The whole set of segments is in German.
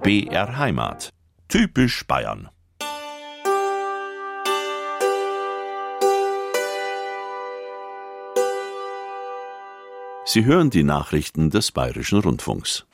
BR Heimat. Typisch Bayern. Sie hören die Nachrichten des Bayerischen Rundfunks.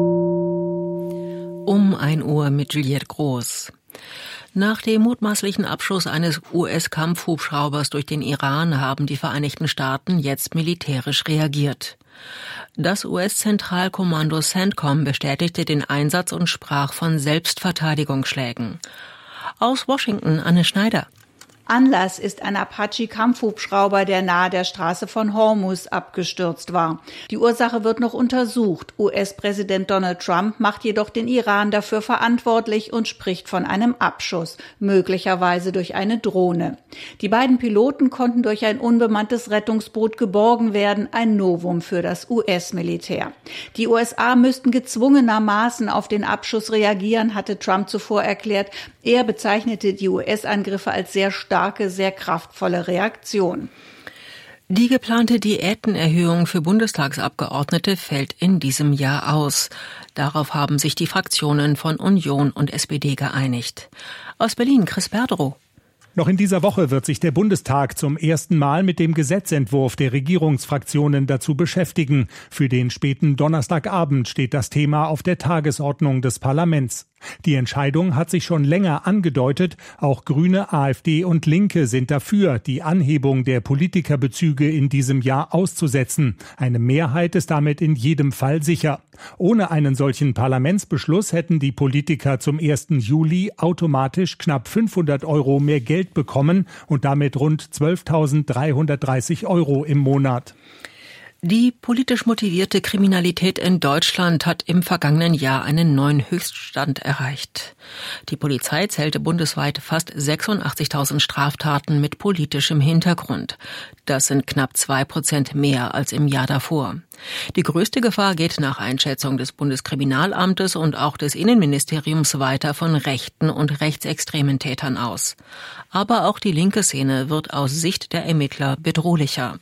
Um 1 Uhr mit Juliette Groß. Nach dem mutmaßlichen Abschuss eines US-Kampfhubschraubers durch den Iran haben die Vereinigten Staaten jetzt militärisch reagiert. Das US-Zentralkommando CENTCOM bestätigte den Einsatz und sprach von Selbstverteidigungsschlägen. Aus Washington Anne Schneider. Anlass ist ein Apache-Kampfhubschrauber, der nahe der Straße von Hormuz abgestürzt war. Die Ursache wird noch untersucht. US-Präsident Donald Trump macht jedoch den Iran dafür verantwortlich und spricht von einem Abschuss, möglicherweise durch eine Drohne. Die beiden Piloten konnten durch ein unbemanntes Rettungsboot geborgen werden, ein Novum für das US-Militär. Die USA müssten gezwungenermaßen auf den Abschuss reagieren, hatte Trump zuvor erklärt. Er bezeichnete die US-Angriffe als sehr starke, sehr kraftvolle Reaktion. Die geplante Diätenerhöhung für Bundestagsabgeordnete fällt in diesem Jahr aus. Darauf haben sich die Fraktionen von Union und SPD geeinigt. Aus Berlin Chris Berdrow. Noch in dieser Woche wird sich der Bundestag zum ersten Mal mit dem Gesetzentwurf der Regierungsfraktionen dazu beschäftigen. Für den späten Donnerstagabend steht das Thema auf der Tagesordnung des Parlaments. Die Entscheidung hat sich schon länger angedeutet. Auch Grüne, AfD und Linke sind dafür, die Anhebung der Politikerbezüge in diesem Jahr auszusetzen. Eine Mehrheit ist damit in jedem Fall sicher. Ohne einen solchen Parlamentsbeschluss hätten die Politiker zum 1. Juli automatisch knapp 500 € mehr Geld bekommen und damit rund 12.330 € im Monat. Die politisch motivierte Kriminalität in Deutschland hat im vergangenen Jahr einen neuen Höchststand erreicht. Die Polizei zählte bundesweit fast 86.000 Straftaten mit politischem Hintergrund. Das sind knapp 2% mehr als im Jahr davor. Die größte Gefahr geht nach Einschätzung des Bundeskriminalamtes und auch des Innenministeriums weiter von rechten und rechtsextremen Tätern aus. Aber auch die linke Szene wird aus Sicht der Ermittler bedrohlicher.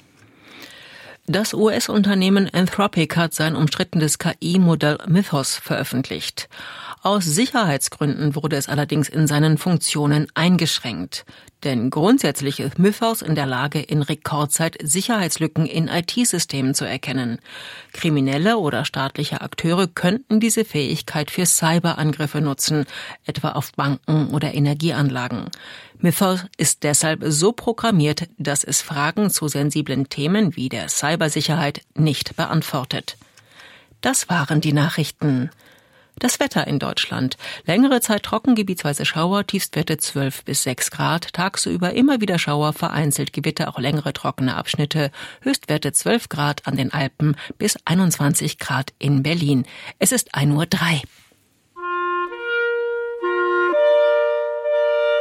Das US-Unternehmen Anthropic hat sein umstrittenes KI-Modell Mythos veröffentlicht. Aus Sicherheitsgründen wurde es allerdings in seinen Funktionen eingeschränkt. Denn grundsätzlich ist Mythos in der Lage, in Rekordzeit Sicherheitslücken in IT-Systemen zu erkennen. Kriminelle oder staatliche Akteure könnten diese Fähigkeit für Cyberangriffe nutzen, etwa auf Banken oder Energieanlagen. Mythos ist deshalb so programmiert, dass es Fragen zu sensiblen Themen wie der Cybersicherheit nicht beantwortet. Das waren die Nachrichten. Das Wetter in Deutschland. Längere Zeit trocken, gebietsweise Schauer, Tiefstwerte 12 bis 6 Grad. Tagsüber immer wieder Schauer, vereinzelt Gewitter, auch längere trockene Abschnitte. Höchstwerte 12 Grad an den Alpen bis 21 Grad in Berlin. Es ist 1:03 Uhr.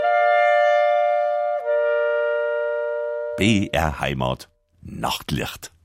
BR Heimat. Nachtlicht.